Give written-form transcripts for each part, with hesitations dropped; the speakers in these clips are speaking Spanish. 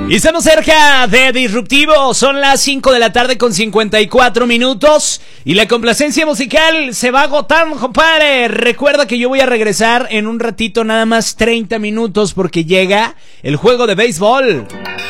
Y estamos cerca de Disruptivo, son las 5 de la tarde con 54 minutos y la complacencia musical se va agotando, compadre. Recuerda que yo voy a regresar en un ratito, nada más 30 minutos, porque llega el juego de béisbol.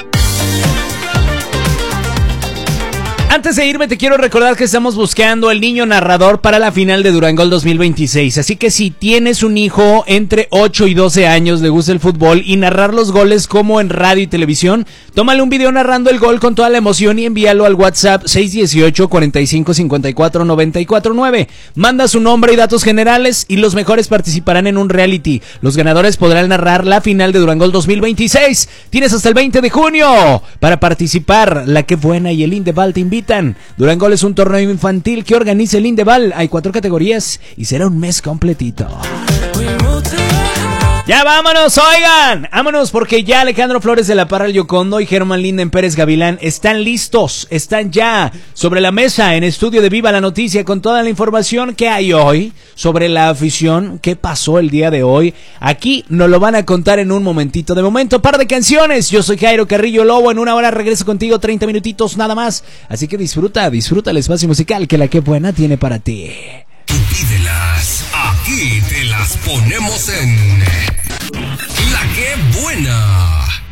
Antes de irme te quiero recordar que estamos buscando el niño narrador para la final de Durangol 2026, así que si tienes un hijo entre 8 y 12 años, le gusta el fútbol y narrar los goles como en radio y televisión, tómale un video narrando el gol con toda la emoción y envíalo al WhatsApp 618-4554-949. Manda su nombre y datos generales y los mejores participarán en un reality. Los ganadores podrán narrar la final de Durangol 2026. Tienes hasta el 20 de junio para participar. La Que Buena y el Indeval te invitan. Durangol es un torneo infantil que organiza el Indeval. Hay 4 categorías y será un mes completito. Ya vámonos, oigan, vámonos, porque ya Alejandro Flores de la Parra El Yocondo y Germán Linden Pérez Gavilán están listos, están ya sobre la mesa en estudio de Viva la Noticia con toda la información que hay hoy sobre la afición, qué pasó el día de hoy. Aquí nos lo van a contar en un momentito. De momento, par de canciones. Yo soy Jairo Carrillo Lobo, en una hora regreso contigo, 30 minutitos nada más. Así que disfruta el espacio musical que La Que Buena tiene para ti. Tú pídelas, aquí te las ponemos en La Que Buena.